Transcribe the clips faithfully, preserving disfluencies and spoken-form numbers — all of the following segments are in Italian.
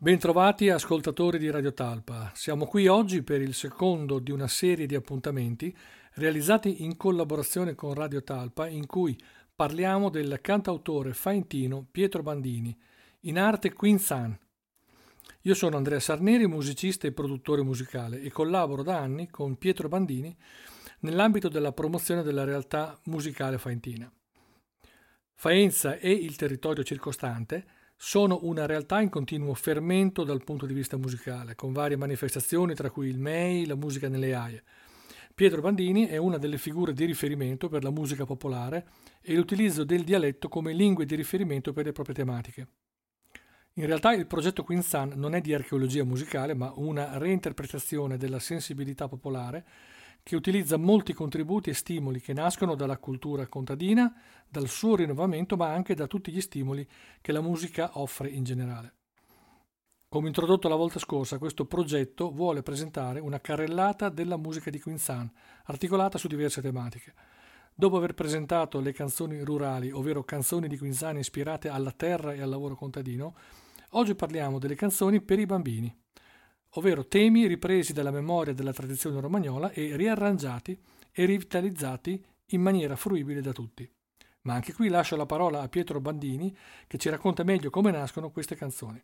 Bentrovati ascoltatori di Radio Talpa. Siamo qui oggi per il secondo di una serie di appuntamenti realizzati in collaborazione con Radio Talpa, in cui parliamo del cantautore faentino Pietro Bandini, in arte Queen Sun. Io sono Andrea Sarneri, musicista e produttore musicale, e collaboro da anni con Pietro Bandini nell'ambito della promozione della realtà musicale faentina. Faenza e il territorio circostante sono una realtà in continuo fermento dal punto di vista musicale, con varie manifestazioni tra cui il M E I, la musica nelle aie. Pietro Bandini è una delle figure di riferimento per la musica popolare e l'utilizzo del dialetto come lingue di riferimento per le proprie tematiche. In realtà il progetto Queen Sun non è di archeologia musicale, ma una reinterpretazione della sensibilità popolare che utilizza molti contributi e stimoli che nascono dalla cultura contadina, dal suo rinnovamento, ma anche da tutti gli stimoli che la musica offre in generale. Come introdotto la volta scorsa, questo progetto vuole presentare una carrellata della musica di Queen Sun, articolata su diverse tematiche. Dopo aver presentato le canzoni rurali, ovvero canzoni di Queen Sun ispirate alla terra e al lavoro contadino, oggi parliamo delle canzoni per i bambini, ovvero temi ripresi dalla memoria della tradizione romagnola e riarrangiati e rivitalizzati in maniera fruibile da tutti. Ma anche qui lascio la parola a Pietro Bandini, che ci racconta meglio come nascono queste canzoni.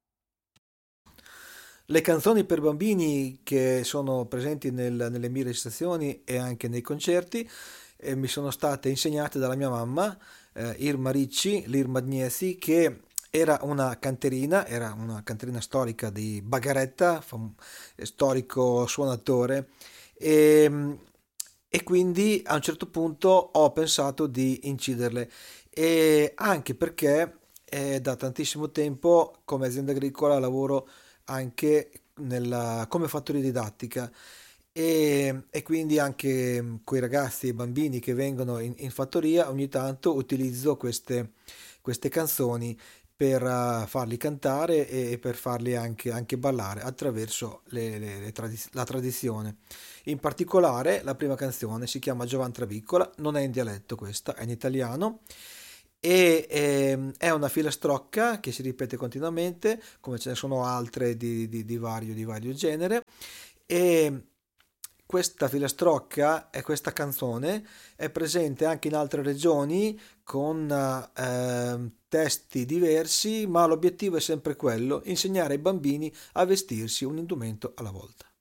Le canzoni per bambini che sono presenti nel- nelle mie registrazioni e anche nei concerti eh, mi sono state insegnate dalla mia mamma, eh, Irma Ricci, l'Irma Agnesi, che era una canterina, era una canterina storica di Bagaretta, fam- storico suonatore, e, e quindi a un certo punto ho pensato di inciderle, e anche perché eh, da tantissimo tempo come azienda agricola lavoro anche nella- come fattoria didattica e, e quindi anche quei ragazzi e bambini che vengono in, in fattoria ogni tanto utilizzo queste, queste canzoni per eh, farli cantare e per farli anche, anche ballare attraverso le- le- le tradiz- la tradizione. In particolare la prima canzone si chiama Giovan Travicola, non è in dialetto questa, è in italiano e ehm, è una filastrocca che si ripete continuamente, come ce ne sono altre di, di- di vario, di vario genere. E questa filastrocca e questa canzone è presente anche in altre regioni con ehm, testi diversi, ma l'obiettivo è sempre quello, insegnare ai bambini a vestirsi un indumento alla volta.